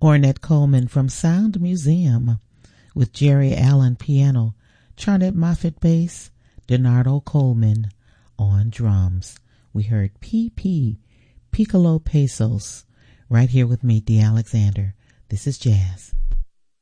Ornette Coleman from Sound Museum with Jerry Allen piano, Charlotte Moffett bass, Donardo Coleman on drums. We heard P.P. Piccolo Pesos right here with me, Dee Alexander. This is Jazz.